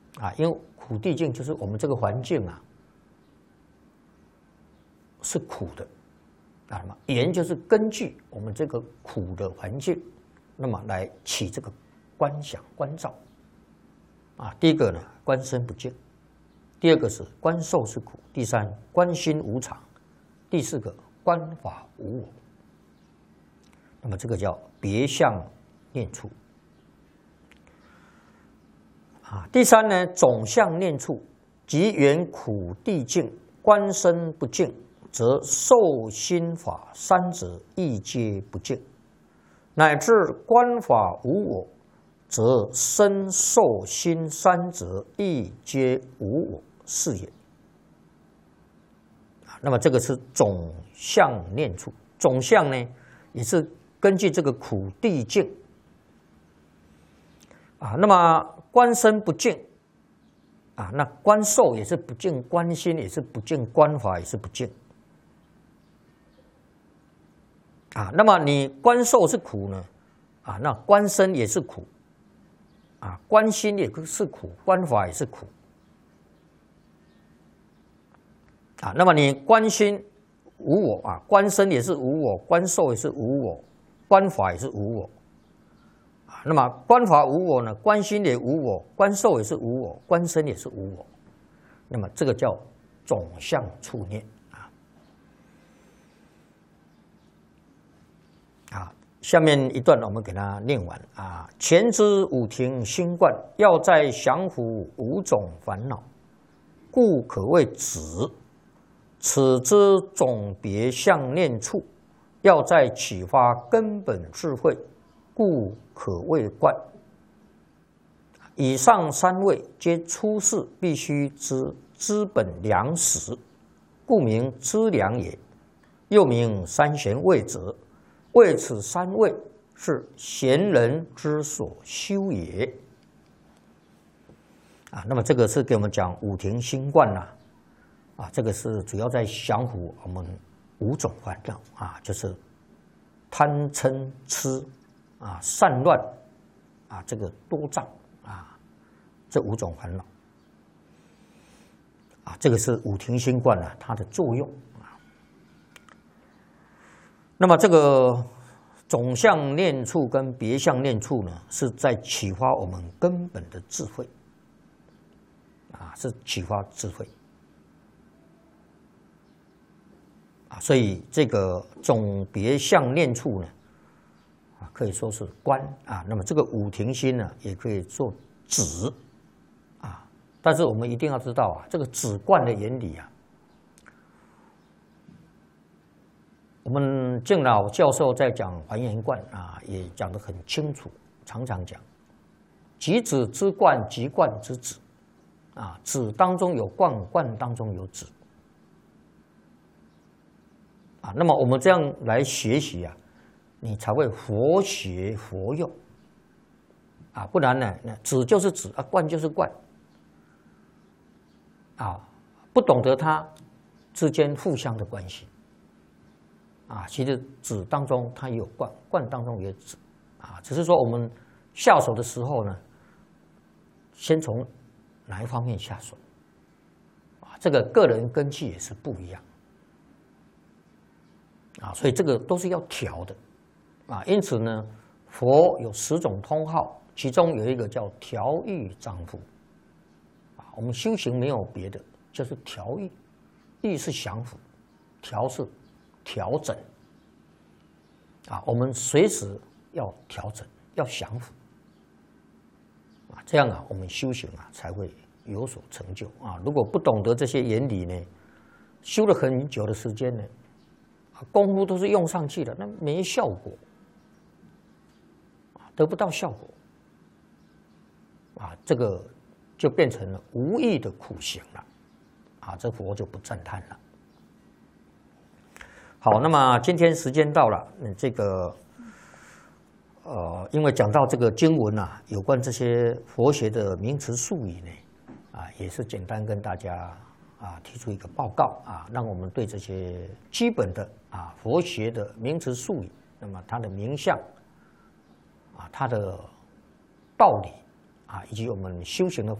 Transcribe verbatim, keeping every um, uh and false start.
啊，因为苦地境就是我们这个环境啊是苦的啊嘛，缘就是根据我们这个苦的环境，那么来起这个观想观照啊。第一个呢，观身不净；第二个是观受是苦；第三，观心无常；第四个，观法无我。那么这个叫别相念处啊。第三呢，总相念处，即缘苦地境，观身不净，则受心法三者亦皆不净，乃至观法无我，则身受心三者亦皆无我是也。那么这个是总相念处，总相呢也是根据这个苦地境啊。那么观身不净啊，那观受也是不净，观心也是不净，观法也是不净啊。那么你观受是苦呢啊，那观身也是苦啊，观心也是苦，观法也是苦啊。那么你观心无我啊，观身也是无我，观受也是无我，观法也是无我啊。那么观法无我呢，观心也无我，观受也是无我，观身也是无我。那么这个叫总相处念啊。啊，下面一段我们给它念完啊。前知五庭心观，要在降伏五种烦恼，故可谓止。此之总别相念处，要在启发根本智慧，故可谓观。以上三位皆出世必须之资本良实，故名资良也。又名三贤位者，谓此三位是贤人之所修也。啊，那么这个是给我们讲五庭心观呐。啊，这个是主要在降伏我们五种烦恼啊，就是贪嗔痴啊、散乱啊、这个多障啊，这五种烦恼啊，这个是五庭心观啊它的作用啊。那么这个总相念处跟别相念处呢，是在启发我们根本的智慧啊，是启发智慧。啊，所以这个总别相念处呢，啊，可以说是观啊。那么这个五庭心呢，也可以做止啊。但是我们一定要知道啊，这个止观的原理啊，我们敬老教授在讲还原观啊，也讲得很清楚，常常讲，即止之观，即观之止啊。止当中有观，观当中有止。啊，那么我们这样来学习啊，你才会佛学佛用啊，不然呢，那止就是止啊，观就是观啊，不懂得它之间互相的关系啊。其实止当中它也有观，观当中也有止啊，只是说我们下手的时候呢，先从哪一方面下手啊？这个个人根器也是不一样。啊，所以这个都是要调的，啊，因此呢，佛有十种通号，其中有一个叫调御丈夫，啊，我们修行没有别的，就是调御，御是降伏，调是调整，啊，我们随时要调整，要降伏，啊，这样啊，我们修行啊才会有所成就啊。如果不懂得这些原理呢，修了很久的时间呢，功夫都是用上去了，那没效果，得不到效果，啊，这个就变成了无益的苦行了，啊，这佛就不赞叹了。好，那么今天时间到了，嗯，这个，呃，因为讲到这个经文啊，有关这些佛学的名词术语呢，啊，也是简单跟大家啊提出一个报告啊，让我们对这些基本的啊佛学的名词术语，那么它的名相啊，它的道理啊，以及我们修行的